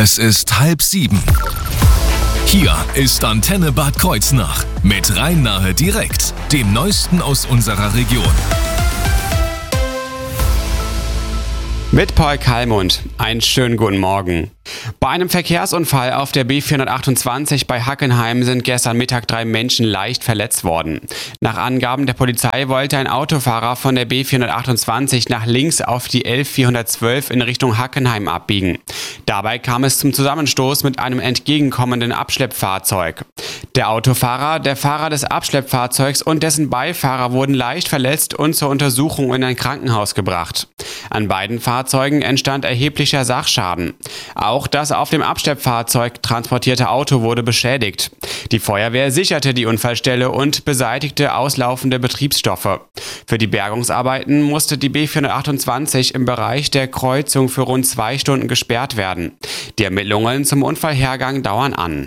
Es ist 6:30. Hier ist Antenne Bad Kreuznach mit Rhein-Nahe direkt, dem Neuesten aus unserer Region. Mit Paul Kallmund. Einen schönen guten Morgen. Bei einem Verkehrsunfall auf der B428 bei Hackenheim sind gestern Mittag 3 Menschen leicht verletzt worden. Nach Angaben der Polizei wollte ein Autofahrer von der B428 nach links auf die L412 in Richtung Hackenheim abbiegen. Dabei kam es zum Zusammenstoß mit einem entgegenkommenden Abschleppfahrzeug. Der Autofahrer, der Fahrer des Abschleppfahrzeugs und dessen Beifahrer wurden leicht verletzt und zur Untersuchung in ein Krankenhaus gebracht. An beiden Fahrzeugen entstand erheblicher Sachschaden. Auch das auf dem Abschleppfahrzeug transportierte Auto wurde beschädigt. Die Feuerwehr sicherte die Unfallstelle und beseitigte auslaufende Betriebsstoffe. Für die Bergungsarbeiten musste die B428 im Bereich der Kreuzung für rund 2 Stunden gesperrt werden. Die Ermittlungen zum Unfallhergang dauern an.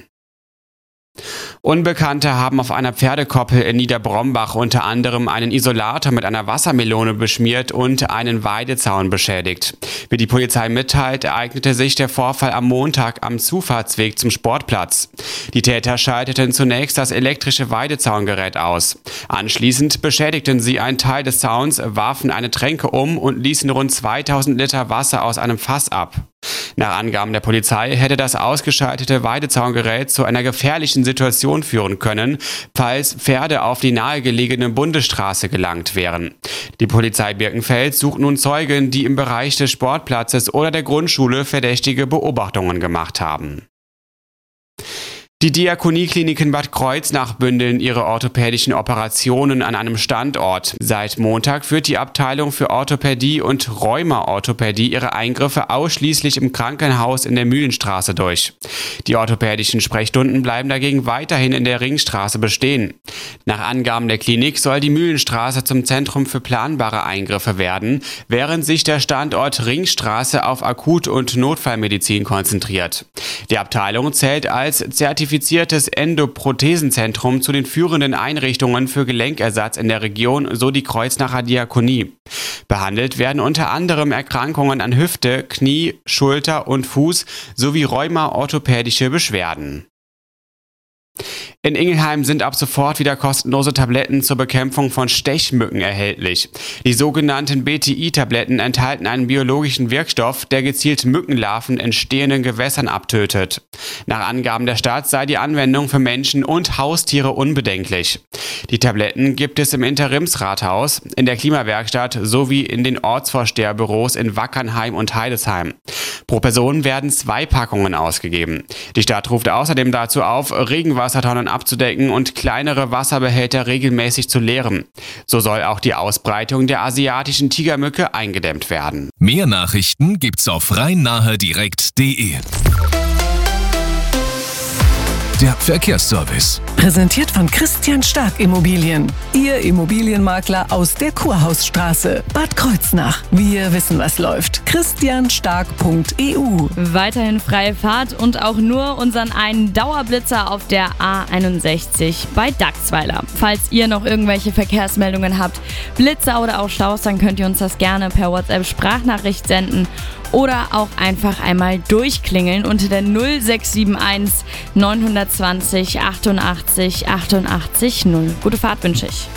Unbekannte haben auf einer Pferdekoppel in Niederbrombach unter anderem einen Isolator mit einer Wassermelone beschmiert und einen Weidezaun beschädigt. Wie die Polizei mitteilt, ereignete sich der Vorfall am Montag am Zufahrtsweg zum Sportplatz. Die Täter schalteten zunächst das elektrische Weidezaungerät aus. Anschließend beschädigten sie einen Teil des Zauns, warfen eine Tränke um und ließen rund 2000 Liter Wasser aus einem Fass ab. Nach Angaben der Polizei hätte das ausgeschaltete Weidezaungerät zu einer gefährlichen Situation führen können, falls Pferde auf die nahegelegene Bundesstraße gelangt wären. Die Polizei Birkenfeld sucht nun Zeugen, die im Bereich des Sportplatzes oder der Grundschule verdächtige Beobachtungen gemacht haben. Die Diakoniekliniken Bad Kreuznach bündeln ihre orthopädischen Operationen an einem Standort. Seit Montag führt die Abteilung für Orthopädie und Rheuma-Orthopädie ihre Eingriffe ausschließlich im Krankenhaus in der Mühlenstraße durch. Die orthopädischen Sprechstunden bleiben dagegen weiterhin in der Ringstraße bestehen. Nach Angaben der Klinik soll die Mühlenstraße zum Zentrum für planbare Eingriffe werden, während sich der Standort Ringstraße auf Akut- und Notfallmedizin konzentriert. Die Abteilung zählt als zertifiziertes Endoprothesenzentrum zu den führenden Einrichtungen für Gelenkersatz in der Region, so die Kreuznacher Diakonie. Behandelt werden unter anderem Erkrankungen an Hüfte, Knie, Schulter und Fuß sowie rheuma-orthopädische Beschwerden. In Ingelheim sind ab sofort wieder kostenlose Tabletten zur Bekämpfung von Stechmücken erhältlich. Die sogenannten BTI-Tabletten enthalten einen biologischen Wirkstoff, der gezielt Mückenlarven in stehenden Gewässern abtötet. Nach Angaben der Stadt sei die Anwendung für Menschen und Haustiere unbedenklich. Die Tabletten gibt es im Interimsrathaus, in der Klimawerkstatt sowie in den Ortsvorsteherbüros in Wackernheim und Heidesheim. Pro Person werden 2 Packungen ausgegeben. Die Stadt ruft außerdem dazu auf, Regenwassertonnen abzudecken und kleinere Wasserbehälter regelmäßig zu leeren. So soll auch die Ausbreitung der asiatischen Tigermücke eingedämmt werden. Mehr Nachrichten gibt's auf rhein-nahe-direkt.de. Der Verkehrsservice. Präsentiert von Christian Stark Immobilien. Ihr Immobilienmakler aus der Kurhausstraße. Bad Kreuznach. Wir wissen, was läuft. christianstark.eu. Weiterhin freie Fahrt und auch nur unseren einen Dauerblitzer auf der A61 bei Dachsweiler. Falls ihr noch irgendwelche Verkehrsmeldungen habt, Blitzer oder auch Staus, dann könnt ihr uns das gerne per WhatsApp-Sprachnachricht senden oder auch einfach einmal durchklingeln unter der 0671 920 88 88 0. Gute Fahrt wünsche ich.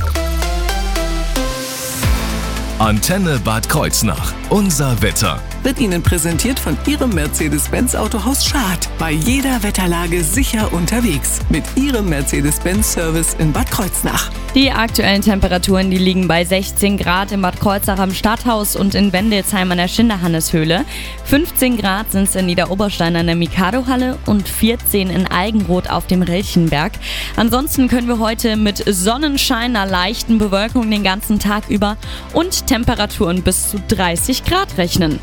Antenne Bad Kreuznach. Unser Wetter. Wird Ihnen präsentiert von Ihrem Mercedes-Benz Autohaus Schad. Bei jeder Wetterlage sicher unterwegs. Mit Ihrem Mercedes-Benz-Service in Bad Kreuznach. Die aktuellen Temperaturen, die liegen bei 16 Grad in Bad Kreuznach am Stadthaus und in Wendelsheim an der Schinderhanneshöhle. 15 Grad sind es in Niederoberstein an der Mikado-Halle und 14 in Algenroth auf dem Relchenberg. Ansonsten können wir heute mit Sonnenschein, einer leichten Bewölkung den ganzen Tag über und Temperaturen bis zu 30 Grad rechnen.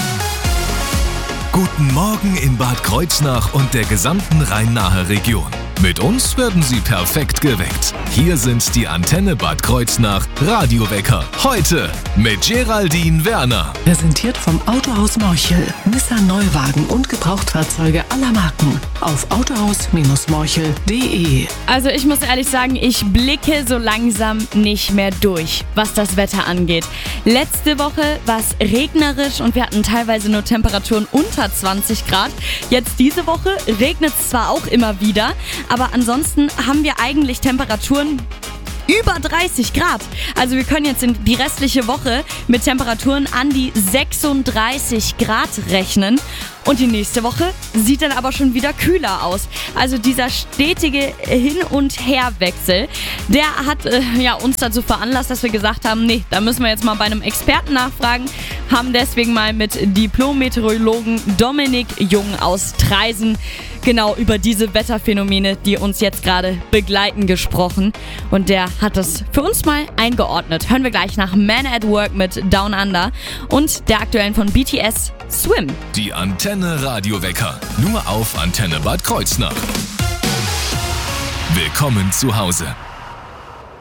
Guten Morgen in Bad Kreuznach und der gesamten Rhein-Nahe-Region. Mit uns werden Sie perfekt geweckt. Hier sind die Antenne Bad Kreuznach Radiowecker. Heute mit Geraldine Werner. Präsentiert vom Autohaus Morchel. Nissan Neuwagen und Gebrauchtfahrzeuge aller Marken. Auf autohaus-morchel.de. Also ich muss ehrlich sagen, ich blicke so langsam nicht mehr durch, was das Wetter angeht. Letzte Woche war es regnerisch und wir hatten teilweise nur Temperaturen unter 20 Grad. Jetzt diese Woche regnet es zwar auch immer wieder, aber ansonsten haben wir eigentlich Temperaturen über 30 Grad. Also wir können jetzt in die restliche Woche mit Temperaturen an die 36 Grad rechnen. Und die nächste Woche sieht dann aber schon wieder kühler aus. Also dieser stetige Hin- und Herwechsel, der hat uns dazu veranlasst, dass wir gesagt haben, nee, da müssen wir jetzt mal bei einem Experten nachfragen. Haben deswegen mal mit Diplom-Meteorologen Dominik Jung aus Traisen genau über diese Wetterphänomene, die uns jetzt gerade begleiten, gesprochen. Und der hat das für uns mal eingeordnet. Hören wir gleich nach Man at Work mit Down Under und der aktuellen von BTS Swim. Die Antenne Radiowecker. Nur auf Antenne Bad Kreuznach. Willkommen zu Hause.